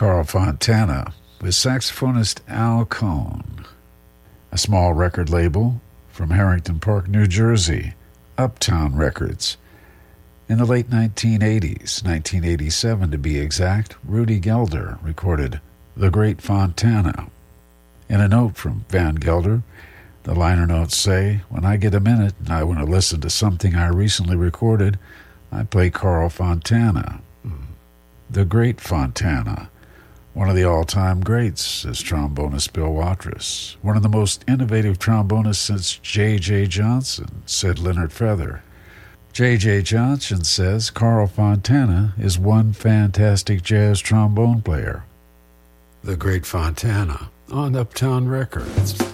Carl Fontana with saxophonist Al Cohn. A small record label from Harrington Park, New Jersey, Uptown Records. In the late 1980s, 1987 to be exact, Rudy Gelder recorded The Great Fontana. In a note from Van Gelder, the liner notes say, "When I get a minute and I want to listen to something I recently recorded, I play Carl Fontana." The Great Fontana, one of the all-time greats, says trombonist Bill Watrous. One of the most innovative trombonists since J.J. Johnson, said Leonard Feather. J.J. Johnson says Carl Fontana is one fantastic jazz trombone player. The Great Fontana on Uptown Records.